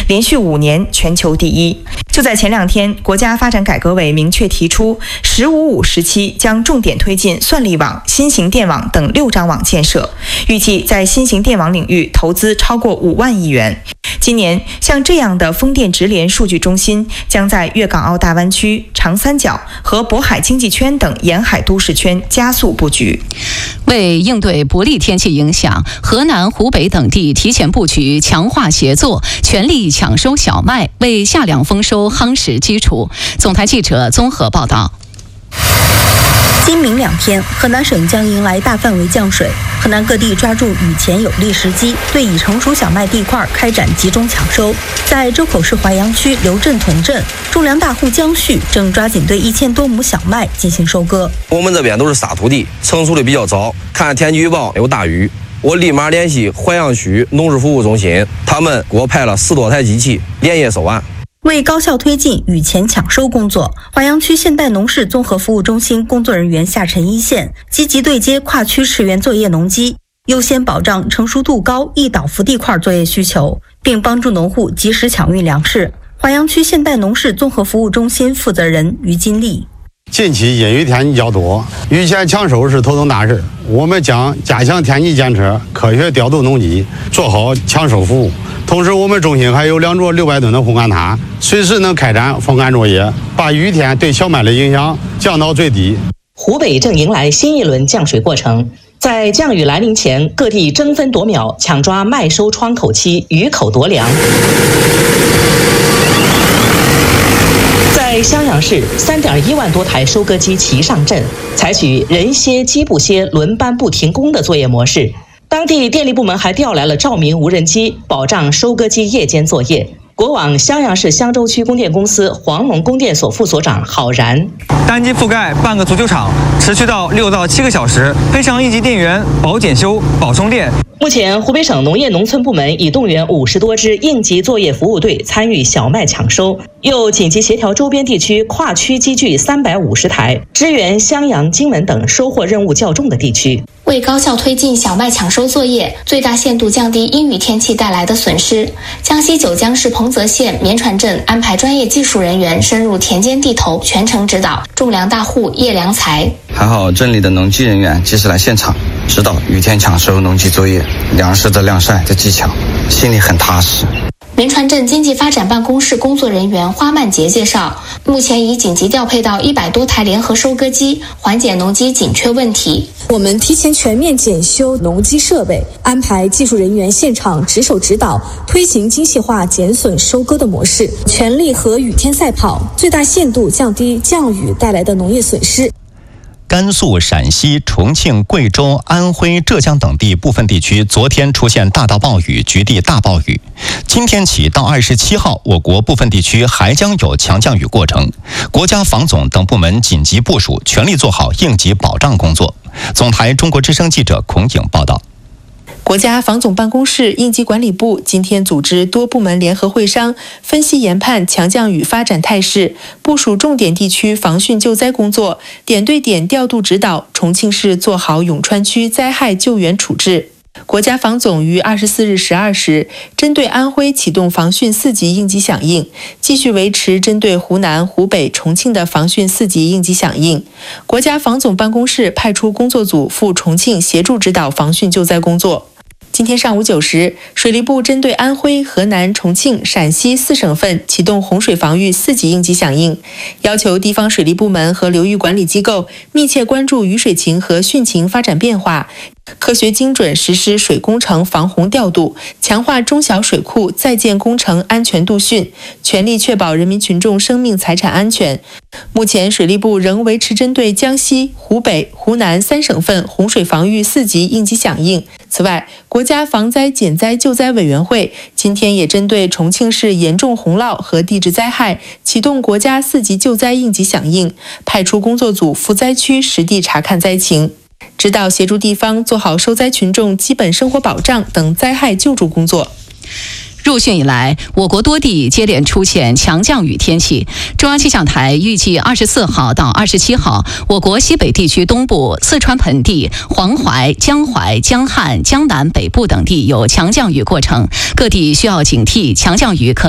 连续5年全球第一。就在前2天，国家发展改革委明确提出“15+5”时期将重点推进算力网、新型电网等6张网建设，预计在新型电网领域投资超过5万亿元。今年，像这样的风电直连数据中心将在粤港澳大湾区、长三角和渤海经济圈等沿海都市圈加速布局。 为应对不利天气影响，河南、湖北等地提前布局，强化协作，全力抢收小麦，为夏粮丰收夯实基础。总台记者综合报道。 今明2天，河南省将迎来大范围降水。河南各地抓住雨前有利时机，对已成熟小麦地块开展集中抢收。在周口市淮阳区刘镇同镇，种粮大户江旭正抓紧对1000多亩小麦进行收割。 我们这边都是沙土地，成熟的比较早，看天气预报有大雨，我立马联系淮阳区农事服务中心，他们给我派了10多台机器，连夜收案。 为高效推进雨前抢收工作，淮阳区现代农事综合服务中心工作人员下沉一线，积极对接跨区驰援作业农机，优先保障成熟度高易倒伏地块作业需求，并帮助农户及时抢运粮食。淮阳区现代农事综合服务中心负责人于金丽： 近期阴雨天气较多，雨前抢收是头等大事。我们将加强天气监测，科学调度农机，做好抢收服务。同时，我们中心还有2座600吨的烘干塔，随时能开展风干作业，把雨天对小麦的影响降到最低。 湖北正迎来新一轮降水过程，在降雨来临前，各地争分夺秒抢抓麦收窗口期，雨口夺粮。在襄阳市，3.1万多台收割机齐上阵，采取人歇机不歇、轮班不停工的作业模式。当地电力部门还调来了照明无人机，保障收割机夜间作业。国网襄阳市襄州区供电公司黄龙供电所副所长郝然： 单机覆盖半个足球场，持续到6到7个小时，配上应急电源，保检修、保充电。 目前，湖北省农业农村部门已动员50多支应急作业服务队参与小麦抢收，又紧急协调周边地区跨区机具350台，支援襄阳、荆门等收获任务较重的地区。 为高效推进小麦抢收作业，最大限度降低阴雨天气带来的损失，江西九江市彭泽县绵船镇安排专业技术人员深入田间地头，全程指导种粮大户叶良才。 还好镇里的农机人员及时来现场指导雨天抢收农机作业，粮食的晾晒的技巧，心里很踏实。 绵船镇经济发展办公室工作人员花曼杰介绍，目前已紧急调配到100多台联合收割机，缓解农机紧缺问题。 我们提前全面检修农机设备，安排技术人员现场值守指导，推行精细化减损收割的模式，全力和雨天赛跑，最大限度降低降雨带来的农业损失。 甘肃、陕西、重庆、贵州、安徽、浙江等地部分地区昨天出现大到暴雨，局地大暴雨。今天起到27号，我国部分地区还将有强降雨过程。国家防总等部门紧急部署，全力做好应急保障工作。总台中国之声记者孔颖报道。 国家防总办公室、应急管理部今天组织多部门联合会商，分析研判强降雨发展态势，部署重点地区防汛救灾工作，点对点调度指导重庆市做好永川区灾害救援处置。国家防总于24日12时针对安徽启动防汛4级应急响应，继续维持针对湖南、湖北、重庆的防汛4级应急响应。国家防总办公室派出工作组赴重庆协助指导防汛救灾工作。今天上午9时，水利部针对安徽、河南、重庆、陕西4省份启动洪水防御4级应急响应，要求地方水利部门和流域管理机构密切关注雨水情和汛情发展变化，科学精准实施水工程防洪调度，强化中小水库在建工程安全度汛，全力确保人民群众生命财产安全。目前，水利部仍维持针对江西、湖北、湖南3省份洪水防御4级应急响应。此外，国家防灾减灾救灾委员会今天也针对重庆市严重洪涝和地质灾害启动国家4级救灾应急响应，派出工作组赴灾区实地查看灾情，指导协助地方做好受灾群众基本生活保障等灾害救助工作。 入汛以来，我国多地接连出现强降雨天气。中央气象台预计24号到27号，我国西北地区东部、四川盆地、黄淮、江淮、江汉、江南北部等地有强降雨过程，各地需要警惕强降雨可